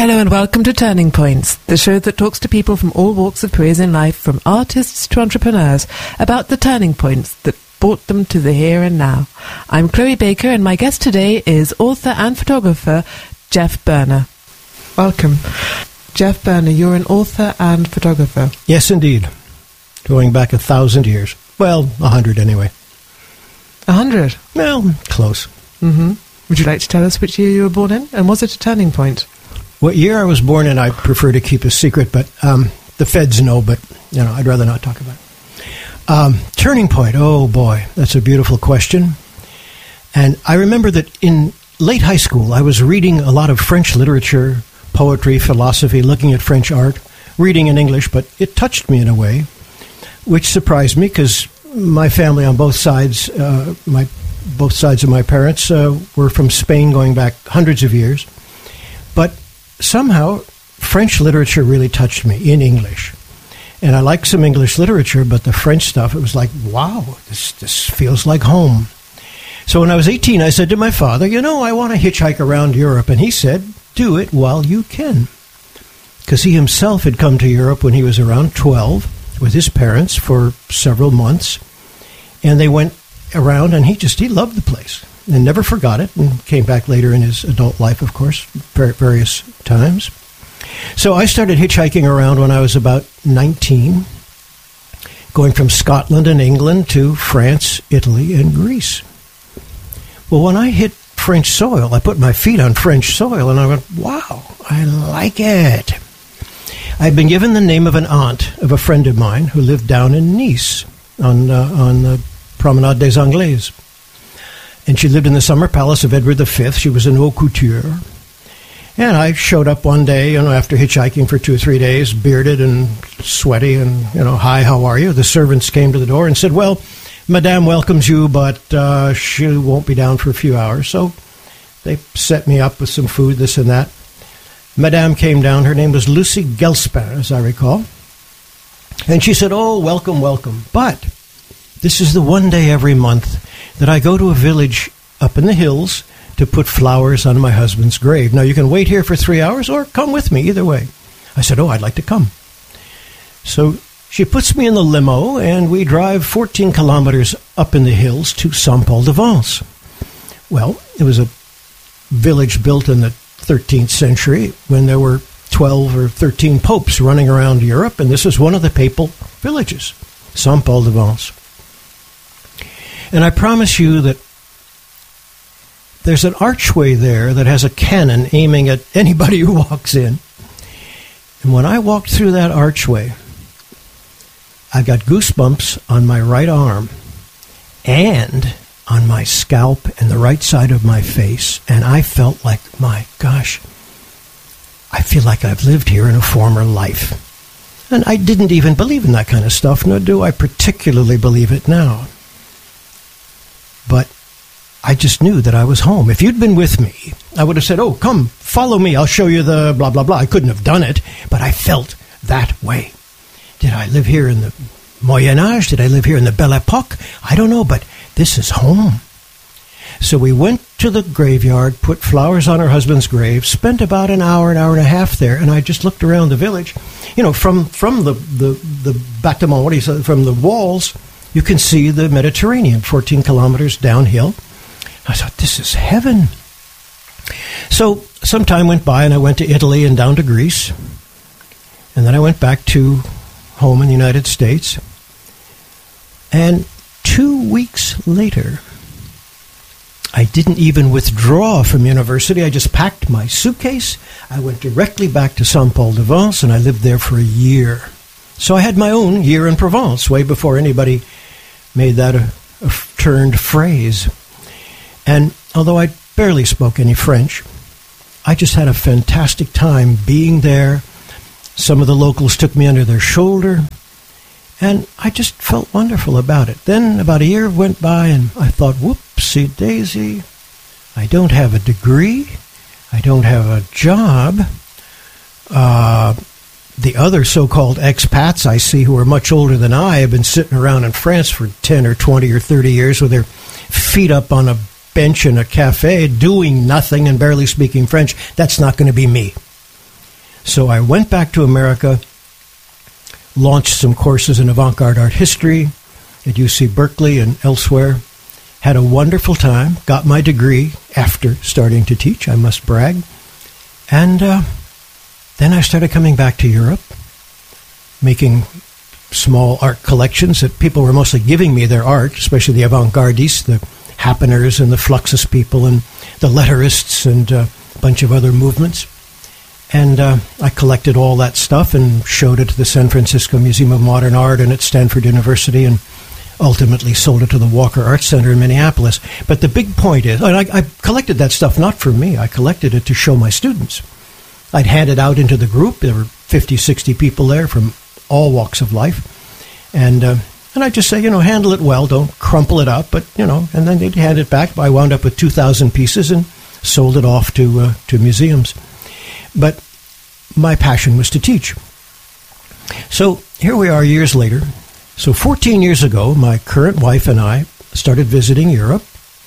Hello and welcome to Turning Points, the show that talks to people from all walks of careers in life, from artists to entrepreneurs, about the turning points that brought them to the here and now. I'm Chloe Baker, and my guest today is author and photographer Jeff Berner. Welcome. Jeff Berner, you're an author and photographer. Yes, indeed. Going back 1,000 years. Well, 100 anyway. 100? Well, close. Mm-hmm. Would you like to tell us which year you were born in? And was it a turning point? What year I was born in, I prefer to keep a secret, but the feds know, but I'd rather not talk about it. Turning point, oh boy, that's a beautiful question. And I remember that in late high school, I was reading a lot of French literature, poetry, philosophy, looking at French art, reading in English, but it touched me in a way, which surprised me because my family on both sides, both sides of my parents were from Spain going back hundreds of years. But somehow, French literature really touched me in English. And I like some English literature, but the French stuff, it was like, wow, this feels like home. So when I was 18, I said to my father, I want to hitchhike around Europe. And he said, do it while you can. Because he himself had come to Europe when he was around 12 with his parents for several months. And they went around, and he loved the place. And never forgot it, and came back later in his adult life, of course, various times. So I started hitchhiking around when I was about 19, going from Scotland and England to France, Italy, and Greece. Well, when I hit French soil, I put my feet on French soil, and I went, wow, I like it. I'd been given the name of an aunt of a friend of mine who lived down in Nice on the Promenade des Anglais. And she lived in the summer palace of Edward V. She was an haute couture. And I showed up one day, after hitchhiking for 2 or 3 days, bearded and sweaty and, hi, how are you? The servants came to the door and said, well, Madame welcomes you, but she won't be down for a few hours. So they set me up with some food, this and that. Madame came down. Her name was Lucy Gelspin, as I recall. And she said, oh, welcome, welcome. But this is the one day every month that I go to a village up in the hills to put flowers on my husband's grave. Now, you can wait here for 3 hours or come with me, either way. I said, oh, I'd like to come. So she puts me in the limo, and we drive 14 kilometers up in the hills to Saint-Paul-de-Vence. Well, it was a village built in the 13th century when there were 12 or 13 popes running around Europe, and this is one of the papal villages, Saint-Paul-de-Vence. And I promise you that there's an archway there that has a cannon aiming at anybody who walks in. And when I walked through that archway, I got goosebumps on my right arm and on my scalp and the right side of my face. And I felt like, my gosh, I feel like I've lived here in a former life. And I didn't even believe in that kind of stuff, nor do I particularly believe it now. But I just knew that I was home. If you'd been with me, I would have said, oh, come, follow me. I'll show you the blah, blah, blah. I couldn't have done it, but I felt that way. Did I live here in the Moyen Age? Did I live here in the Belle Epoque? I don't know, but this is home. So we went to the graveyard, put flowers on her husband's grave, spent about an hour and a half there, and I just looked around the village. From the bâtiment, what do you say, from the walls, you can see the Mediterranean, 14 kilometers downhill. I thought, this is heaven. So some time went by, and I went to Italy and down to Greece. And then I went back to home in the United States. And 2 weeks later, I didn't even withdraw from university. I just packed my suitcase. I went directly back to Saint-Paul-de-Vence, and I lived there for a year. So I had my own year in Provence, way before anybody made that a turned phrase. And although I barely spoke any French, I just had a fantastic time being there. Some of the locals took me under their shoulder, and I just felt wonderful about it. Then about a year went by, and I thought, whoopsie daisy, I don't have a degree, I don't have a job. The other so-called expats I see who are much older than I have been sitting around in France for 10 or 20 or 30 years with their feet up on a bench in a cafe doing nothing and barely speaking French. That's not going to be me. So I went back to America, launched some courses in avant-garde art history at UC Berkeley and elsewhere, had a wonderful time, got my degree after starting to teach, I must brag, and then I started coming back to Europe, making small art collections that people were mostly giving me their art, especially the avant-gardists, the happeners and the Fluxus people and the letterists and a bunch of other movements. And I collected all that stuff and showed it to the San Francisco Museum of Modern Art and at Stanford University, and ultimately sold it to the Walker Art Center in Minneapolis. But the big point is, and I collected that stuff not for me. I collected it to show my students. I'd hand it out into the group. There were 50, 60 people there from all walks of life. And I'd just say, handle it well. Don't crumple it up. But, and then they'd hand it back. I wound up with 2,000 pieces and sold it off to museums. But my passion was to teach. So here we are years later. So 14 years ago, my current wife and I started visiting Europe.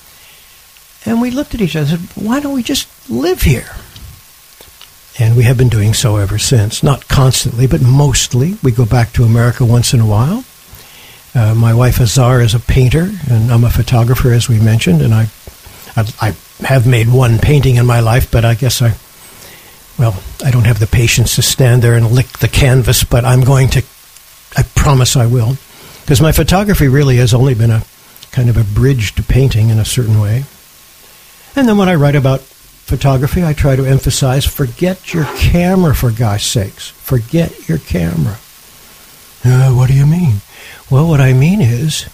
And we looked at each other and said, why don't we just live here? And we have been doing so ever since. Not constantly, but mostly. We go back to America once in a while. My wife Azar is a painter, and I'm a photographer, as we mentioned. And I have made one painting in my life, but I guess I don't have the patience to stand there and lick the canvas, but I promise I will. Because my photography really has only been a kind of a bridge to painting in a certain way. And then when I write about photography, I try to emphasize, forget your camera, for gosh sakes. Forget your camera. What do you mean? Well, what I mean is,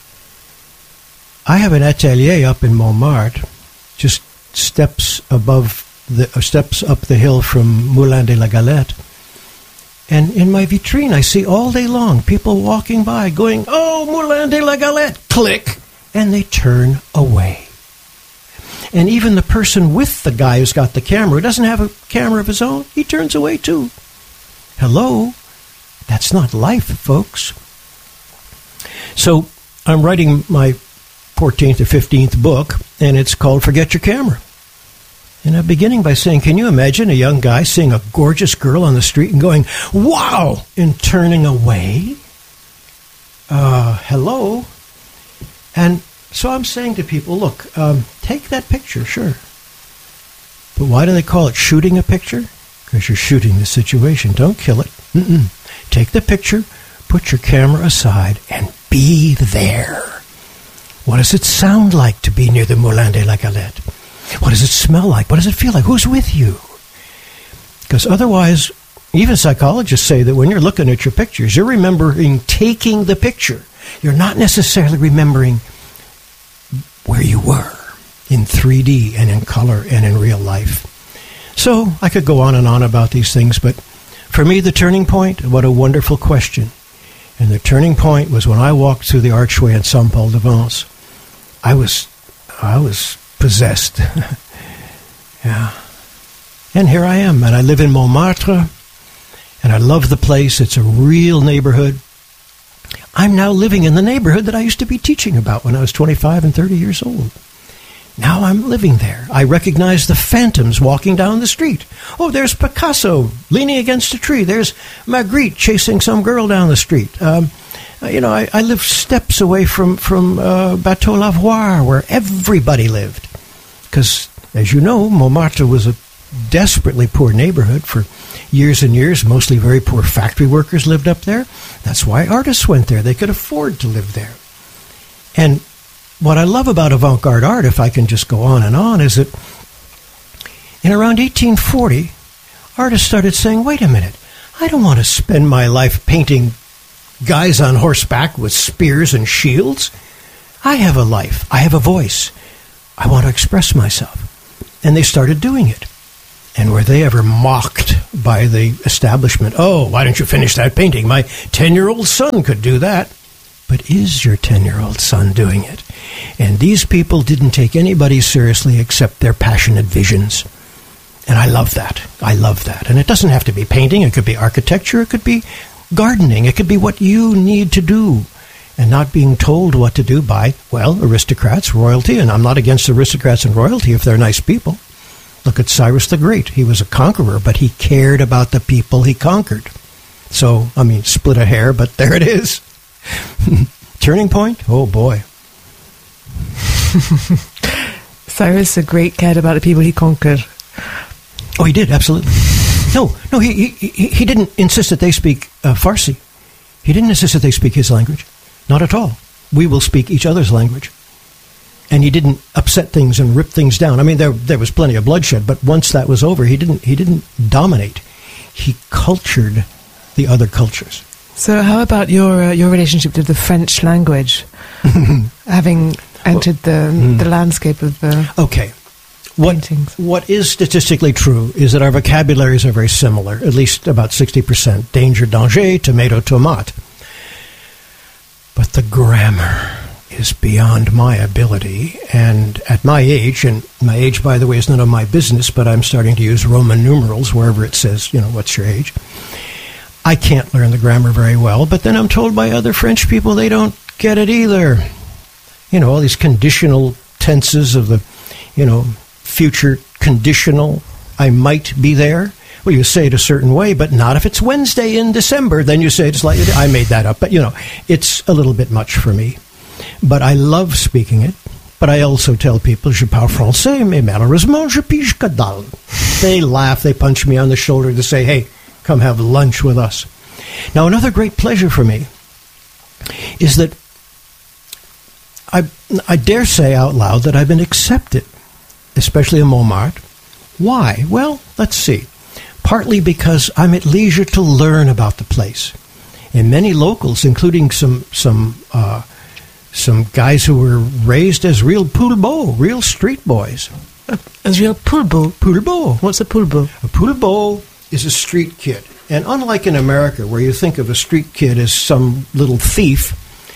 I have an atelier up in Montmartre, just steps up the hill from Moulin de la Galette. And in my vitrine, I see all day long people walking by going, oh, Moulin de la Galette, click, and they turn away. And even the person with the guy who's got the camera, who doesn't have a camera of his own, he turns away too. Hello? That's not life, folks. So I'm writing my 14th or 15th book, and it's called Forget Your Camera. And I'm beginning by saying, can you imagine a young guy seeing a gorgeous girl on the street and going, wow, and turning away? Hello? And so I'm saying to people, look, take that picture, sure. But why do they call it shooting a picture? Because you're shooting the situation. Don't kill it. Take the picture, put your camera aside, and be there. What does it sound like to be near the Moulin de la Galette? What does it smell like? What does it feel like? Who's with you? Because otherwise, even psychologists say that when you're looking at your pictures, you're remembering taking the picture. You're not necessarily remembering where you were in 3D and in color and in real life. So I could go on and on about these things, but for me, the turning point, what a wonderful question. And the turning point was when I walked through the archway at Saint-Paul-de-Vence. I was possessed. Yeah. And here I am, and I live in Montmartre, and I love the place. It's a real neighborhood. I'm now living in the neighborhood that I used to be teaching about when I was 25 and 30 years old. Now I'm living there. I recognize the phantoms walking down the street. Oh, there's Picasso leaning against a tree. There's Magritte chasing some girl down the street. I live steps away from Bateau Lavoir, where everybody lived. Because, as you know, Montmartre was a desperately poor neighborhood for years and years. Mostly very poor factory workers lived up there. That's why artists went there. They could afford to live there. And what I love about avant-garde art, if I can just go on and on, is that in around 1840, artists started saying, wait a minute, I don't want to spend my life painting guys on horseback with spears and shields. I have a life. I have a voice. I want to express myself. And they started doing it. And were they ever mocked by the establishment? Oh, why don't you finish that painting? My 10-year-old son could do that. But is your 10-year-old son doing it? And these people didn't take anybody seriously except their passionate visions. And I love that. I love that. And it doesn't have to be painting. It could be architecture. It could be gardening. It could be what you need to do. And not being told what to do by, well, aristocrats, royalty. And I'm not against aristocrats and royalty if they're nice people. Look at Cyrus the Great. He was a conqueror, but he cared about the people he conquered. So, I mean, split a hair, but there it is. Turning point? Oh, boy. Cyrus the Great cared about the people he conquered. Oh, he did, absolutely. No, he didn't insist that they speak Farsi. He didn't insist that they speak his language. Not at all. We will speak each other's language. And he didn't upset things and rip things down. I mean, there was plenty of bloodshed, but once that was over, he didn't dominate. He cultured the other cultures. So how about your relationship to the French language, having entered the landscape of okay. paintings? What is statistically true is that our vocabularies are very similar, at least about 60%. Danger, danger, tomato, tomate. But the grammar is beyond my ability, and at my age, and my age, by the way, is none of my business, but I'm starting to use Roman numerals wherever it says, what's your age. I can't learn the grammar very well, but then I'm told by other French people they don't get it either. All these conditional tenses of the, future conditional, I might be there. Well, you say it a certain way, but not if it's Wednesday in December. Then you say it slightly. I made that up, but, it's a little bit much for me. But I love speaking it. But I also tell people, je parle français, mais malheureusement, je pige que dalle. They laugh, they punch me on the shoulder to say, hey, come have lunch with us. Now, another great pleasure for me is that I dare say out loud that I've been accepted, especially in Montmartre. Why? Well, let's see. Partly because I'm at leisure to learn about the place. And many locals, including some guys who were raised as real poulbeaux, real street boys. As real poulbeaux? Poulbeaux. What's a poulbeaux? A poulbeaux is a street kid. And unlike in America, where you think of a street kid as some little thief,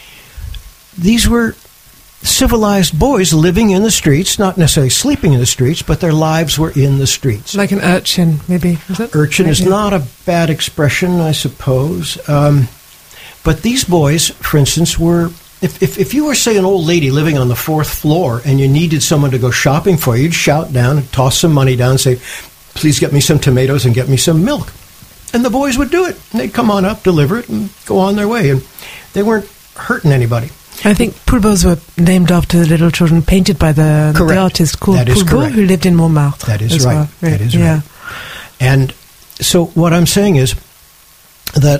these were civilized boys living in the streets, not necessarily sleeping in the streets, but their lives were in the streets. Like an urchin, maybe. Is that urchin is not a bad expression, I suppose. But these boys, for instance, were... If you were, say, an old lady living on the 4th floor and you needed someone to go shopping for you, you'd shout down and toss some money down and say, please get me some tomatoes and get me some milk. And the boys would do it. And they'd come on up, deliver it, and go on their way. And they weren't hurting anybody. I think poulbeaux were named after the little children painted by the artist called Poulbeaux, who lived in Montmartre. That is right. Well. That is right. right. And so what I'm saying is that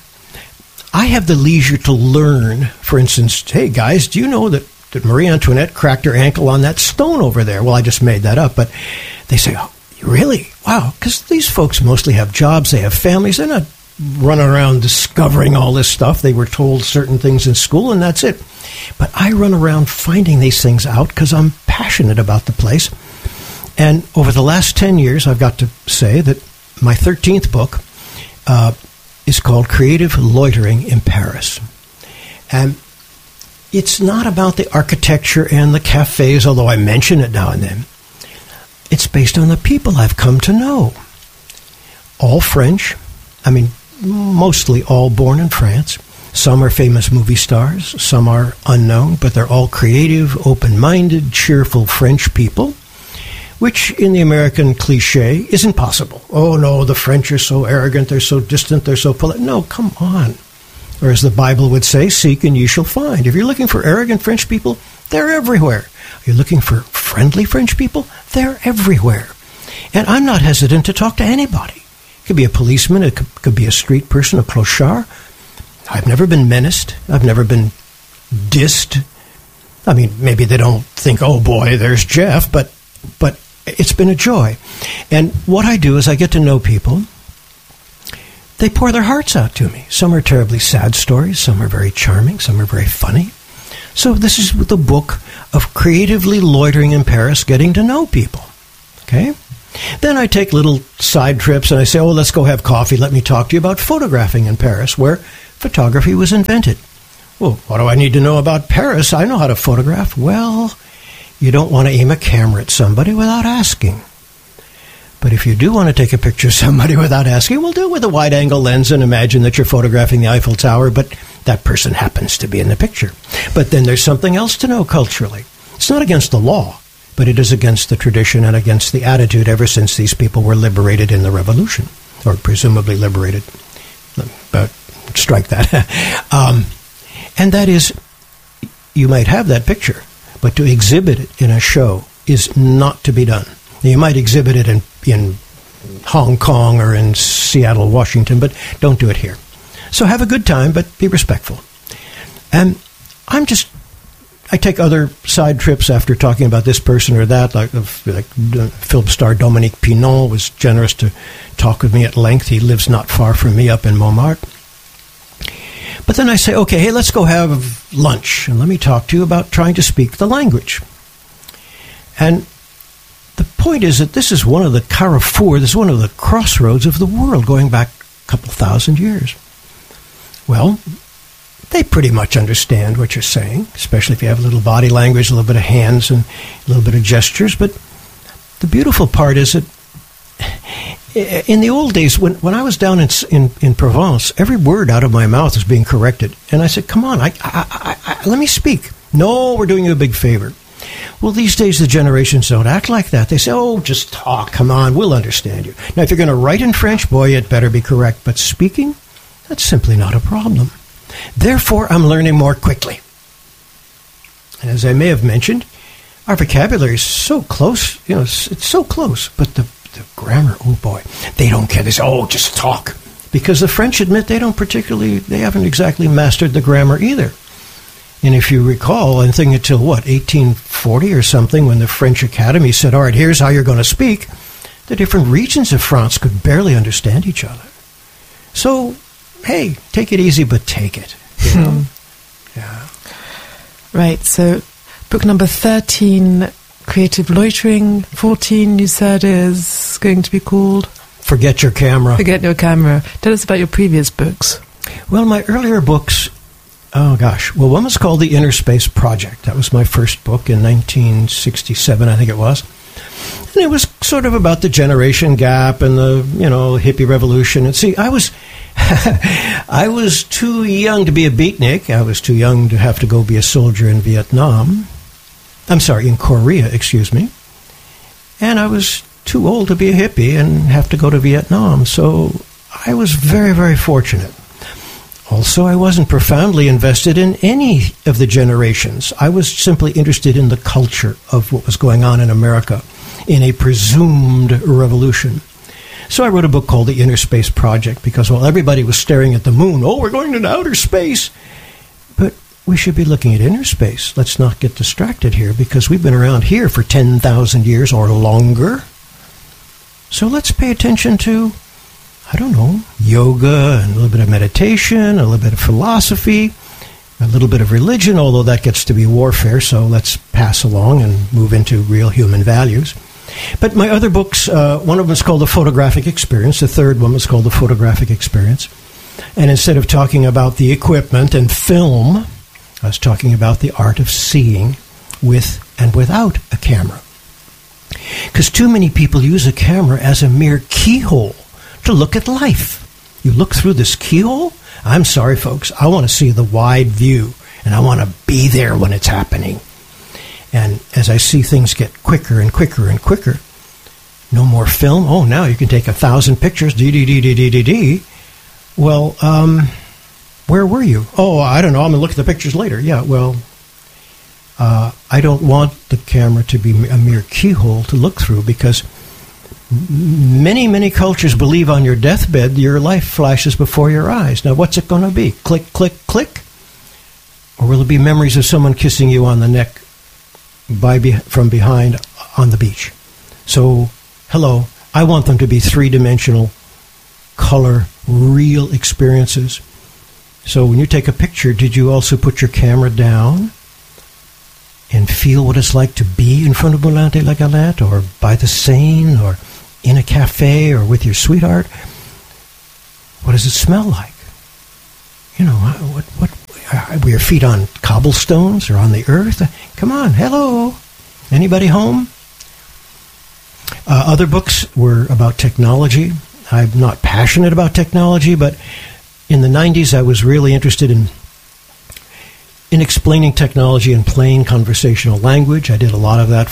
I have the leisure to learn, for instance, hey, guys, do you know that Marie Antoinette cracked her ankle on that stone over there? Well, I just made that up, but they say, oh, really? Wow, because these folks mostly have jobs, they have families, they're not running around discovering all this stuff. They were told certain things in school, and that's it. But I run around finding these things out because I'm passionate about the place. And over the last 10 years, I've got to say that my 13th book is called Creative Loitering in Paris. And it's not about the architecture and the cafes, although I mention it now and then. It's based on the people I've come to know. All French. I mean, mostly all born in France. Some are famous movie stars. Some are unknown, but they're all creative, open-minded, cheerful French people, which in the American cliche isn't possible. Oh, no, the French are so arrogant, they're so distant, they're so polite. No, come on. Or as the Bible would say, seek and ye shall find. If you're looking for arrogant French people, they're everywhere. You're looking for friendly French people, they're everywhere. And I'm not hesitant to talk to anybody. It could be a policeman, it could be a street person, a clochard. I've never been menaced. I've never been dissed. I mean, maybe they don't think, oh boy, there's Jeff, but it's been a joy. And what I do is I get to know people. They pour their hearts out to me. Some are terribly sad stories. Some are very charming. Some are very funny. So this is the book of creatively loitering in Paris, getting to know people. Okay? Then I take little side trips and I say, oh, let's go have coffee. Let me talk to you about photographing in Paris, where photography was invented. Well, what do I need to know about Paris? I know how to photograph. Well, you don't want to aim a camera at somebody without asking. But if you do want to take a picture of somebody without asking, well, do it with a wide-angle lens and imagine that you're photographing the Eiffel Tower, but that person happens to be in the picture. But then there's something else to know culturally. It's not against the law. but it is against the tradition and against the attitude ever since these people were liberated in the revolution, or presumably liberated. But strike that. And that is, you might have that picture, but to exhibit it in a show is not to be done. You might exhibit it in Hong Kong or in Seattle, Washington, but don't do it here. So have a good time, but be respectful. And I take other side trips after talking about this person or that, like film star Dominique Pinon was generous to talk with me at length. He lives not far from me up in Montmartre. But then I say, okay, hey, let's go have lunch, and let me talk to you about trying to speak the language. And the point is that this is one of the carrefour, this is one of the crossroads of the world going back a couple thousand years. Well, they pretty much understand what you're saying, especially if you have a little body language, a little bit of hands, and a little bit of gestures. But the beautiful part is that in the old days, when I was down in Provence, every word out of my mouth was being corrected. And I said, come on, let me speak. No, we're doing you a big favor. Well, these days the generations don't act like that. They say, oh, just talk, come on, we'll understand you. Now, if you're going to write in French, boy, it better be correct. But speaking, that's simply not a problem. Therefore, I'm learning more quickly. And as I may have mentioned, our vocabulary is so close, it's so close. But the grammar, oh boy, they don't care. They say, oh, just talk. Because the French admit they haven't exactly mastered the grammar either. And if you recall, I think until 1840 or something, when the French Academy said, all right, here's how you're going to speak, the different regions of France could barely understand each other. So, hey, take it easy, but take it. You know? Yeah. Right, so book number 13, Creative Loitering. 14, you said, is going to be called? Forget Your Camera. Forget Your Camera. Tell us about your previous books. Well, my earlier books, one was called The Inner Space Project. That was my first book in 1967, I think it was. And it was sort of about the generation gap and the, hippie revolution. And see, I was too young to be a beatnik. I was too young to have to go be a soldier in in Korea, excuse me. And I was too old to be a hippie and have to go to Vietnam. So I was very, very fortunate. Also, I wasn't profoundly invested in any of the generations. I was simply interested in the culture of what was going on in America in a presumed revolution. So I wrote a book called The Inner Space Project because while everybody was staring at the moon, we're going into outer space. But we should be looking at inner space. Let's not get distracted here because we've been around here for 10,000 years or longer. So let's pay attention to, yoga and a little bit of meditation, a little bit of philosophy, a little bit of religion, although that gets to be warfare, so let's pass along and move into real human values. But my other books, one of them is called The Photographic Experience. The third one was called The Photographic Experience. And instead of talking about the equipment and film, I was talking about the art of seeing with and without a camera. Because too many people use a camera as a mere keyhole to look at life. You look through this keyhole? I'm sorry, folks. I want to see the wide view, and I want to be there when it's happening. And as I see things get quicker and quicker and quicker, no more film. Oh, now you can take 1,000 pictures. Well, where were you? Oh, I don't know. I'm going to look at the pictures later. Yeah, well, I don't want the camera to be a mere keyhole to look through because many, many cultures believe on your deathbed your life flashes before your eyes. Now, what's it going to be? Click, click, click? Or will it be memories of someone kissing you on the neck from behind on the beach? So, hello, I want them to be three-dimensional, color, real experiences. So when you take a picture, did you also put your camera down and feel what it's like to be in front of Moulin de la Galette or by the Seine or in a cafe or with your sweetheart? What does it smell like? What were your feet on cobblestones or on the earth? Come on, hello. Anybody home? Other books were about technology. I'm not passionate about technology, but in the 90s I was really interested in explaining technology in plain conversational language. I did a lot of that for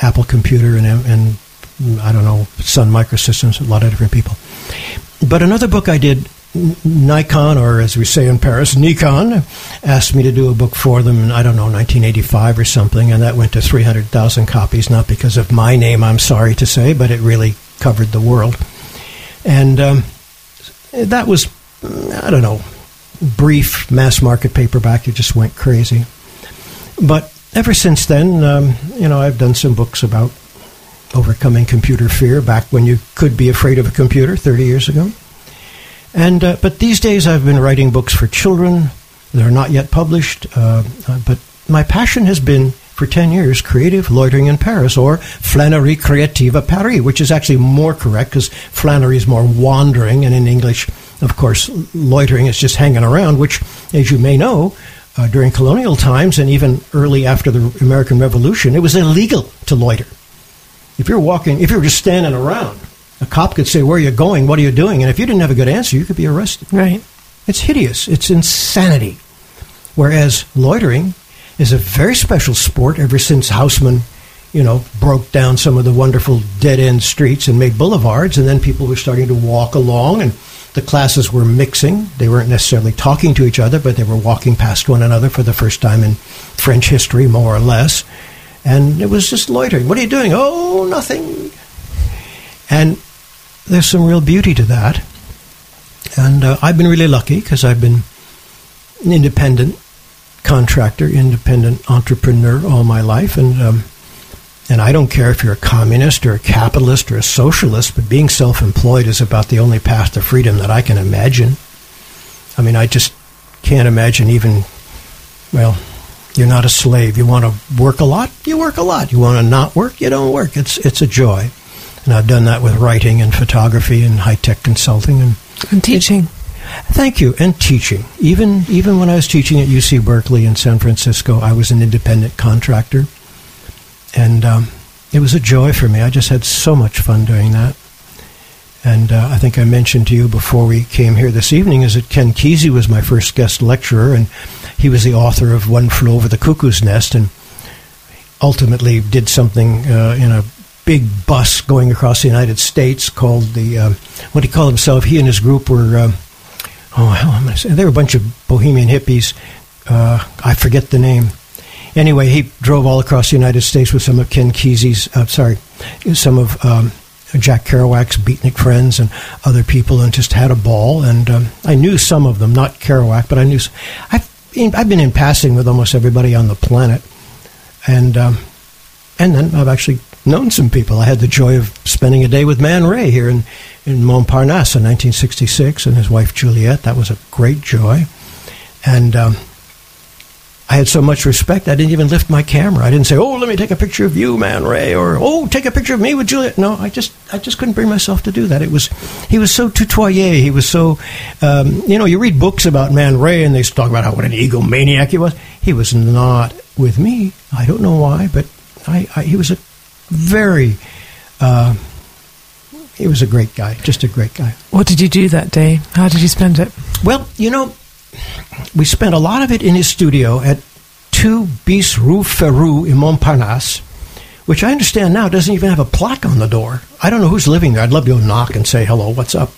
Apple Computer and I don't know, Sun Microsystems, a lot of different people. But another book I did, Nikon, or as we say in Paris, Nikon, asked me to do a book for them in, I don't know, 1985 or something, and that went to 300,000 copies, not because of my name, I'm sorry to say, but it really covered the world. And that was, I don't know, brief mass market paperback. It just went crazy. But ever since then, I've done some books about overcoming computer fear back when you could be afraid of a computer 30 years ago. And but these days I've been writing books for children that are not yet published. But my passion has been, for 10 years, creative loitering in Paris, or flânerie créative à Paris, which is actually more correct because flânerie is more wandering, and in English, of course, loitering is just hanging around, which, as you may know, during colonial times and even early after the American Revolution, it was illegal to loiter. If you were just standing around, a cop could say, "Where are you going? What are you doing?" And if you didn't have a good answer, you could be arrested. Right. It's hideous. It's insanity. Whereas loitering is a very special sport ever since Haussmann, broke down some of the wonderful dead-end streets and made boulevards, and then people were starting to walk along, and the classes were mixing. They weren't necessarily talking to each other, but they were walking past one another for the first time in French history, more or less. And it was just loitering. What are you doing? Oh, nothing. And there's some real beauty to that. And I've been really lucky because I've been an independent contractor, independent entrepreneur all my life. And I don't care if you're a communist or a capitalist or a socialist, but being self-employed is about the only path to freedom that I can imagine. I mean, I just can't imagine even, you're not a slave. You want to work a lot? You work a lot. You want to not work? You don't work. It's a joy. And I've done that with writing and photography and high-tech consulting. And teaching. Thank you. And teaching. Even when I was teaching at UC Berkeley in San Francisco, I was an independent contractor. And it was a joy for me. I just had so much fun doing that. And I think I mentioned to you before we came here this evening is that Ken Kesey was my first guest lecturer, and he was the author of One Flew Over the Cuckoo's Nest, and ultimately did something in a big bus going across the United States called what he called himself. He and his group were, they were a bunch of bohemian hippies. I forget the name. Anyway, he drove all across the United States with some of Ken Kesey's, some of Jack Kerouac's beatnik friends and other people, and just had a ball. And I knew some of them, not Kerouac, but I've been in passing with almost everybody on the planet. And then I've actually known some people. I had the joy of spending a day with Man Ray here in Montparnasse in 1966, and his wife Juliette. That was a great joy. And I had so much respect, I didn't even lift my camera. I didn't say, "Oh, let me take a picture of you, Man Ray," or "Oh, take a picture of me with Juliette." No, I just couldn't bring myself to do that. He was so tutoyer. He was so, you read books about Man Ray, and they talk about what an egomaniac he was. He was not with me. I don't know why, but he was he was a great guy, just a great guy. What did you do that day? How did you spend it? Well, we spent a lot of it in his studio at 2 bis Rue Ferrou in Montparnasse, which I understand now doesn't even have a plaque on the door. I don't know who's living there. I'd love to go knock and say, "Hello, what's up?"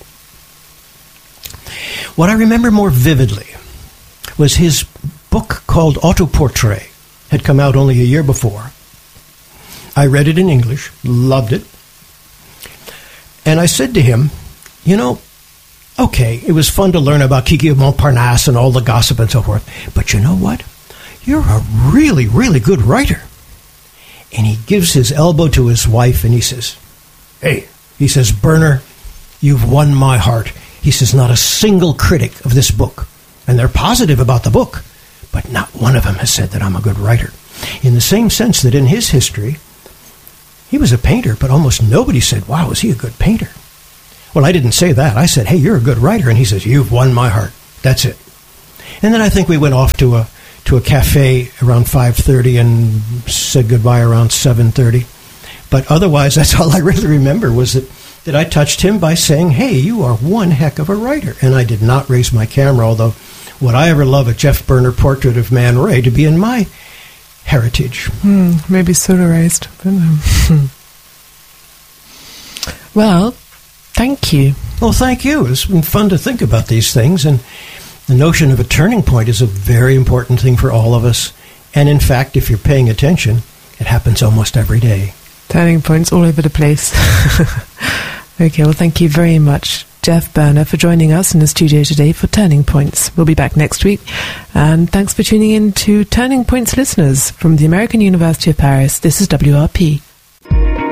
What I remember more vividly was his book called Autoportrait had come out only a year before. I read it in English, loved it. And I said to him, okay, it was fun to learn about Kiki of Montparnasse and all the gossip and so forth. But you know what? You're a really, really good writer. And he gives his elbow to his wife and he says, "Hey," he says, "Berner, you've won my heart." He says, "Not a single critic of this book, and they're positive about the book, but not one of them has said that I'm a good writer." In the same sense that in his history, he was a painter, but almost nobody said, "Wow, is he a good painter?" Well, I didn't say that. I said, "Hey, you're a good writer." And he says, "You've won my heart." That's it. And then I think we went off to a cafe around 5:30 and said goodbye around 7:30. But otherwise, that's all I really remember was that I touched him by saying, "Hey, you are one heck of a writer." And I did not raise my camera, although would I ever love a Jeff Berner portrait of Man Ray to be in my heritage. Maybe solarized. Well, thank you. Well, thank you. It's been fun to think about these things, and the notion of a turning point is a very important thing for all of us. And in fact, if you're paying attention, it happens almost every day. Turning points all over the place. Okay, well, thank you very much, Jeff Berner, for joining us in the studio today for Turning Points. We'll be back next week. And thanks for tuning in to Turning Points listeners from the American University of Paris. This is WRP.